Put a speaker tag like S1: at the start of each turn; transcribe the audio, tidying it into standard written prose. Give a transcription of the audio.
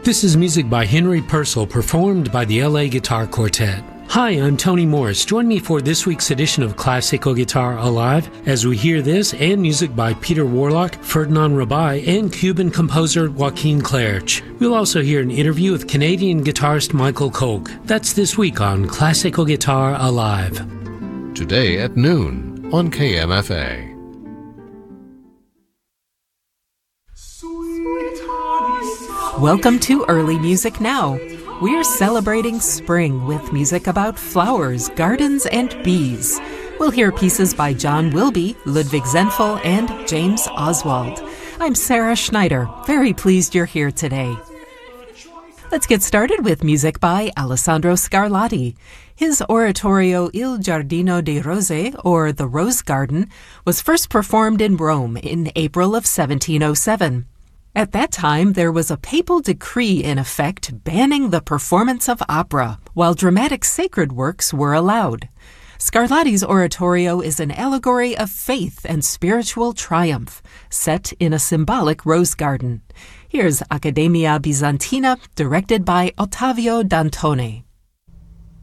S1: This is music by Henry Purcell, performed by the LA Guitar Quartet. Hi, I'm Tony Morris. Join me for this week's edition of Classical Guitar Alive as we hear this and music by Peter Warlock, Ferdinand Rabai, and Cuban composer Joaquin Clerch. We'll also hear an interview with Canadian guitarist Michael Kolk. That's this week on Classical Guitar Alive.
S2: Today at noon on KMFA.
S3: Welcome to Early Music Now. We're celebrating spring with music about flowers, gardens, and bees. We'll hear pieces by John Wilby, Ludwig Zenfel, and James Oswald. I'm Sarah Schneider. Very pleased you're here today. Let's get started with music by Alessandro Scarlatti. His oratorio Il Giardino dei Rose, or The Rose Garden, was first performed in Rome in April of 1707. At that time, there was a papal decree in effect banning the performance of opera, while dramatic sacred works were allowed. Scarlatti's oratorio is an allegory of faith and spiritual triumph, set in a symbolic rose garden. Here's Accademia Bizantina, directed by Ottavio Dantone.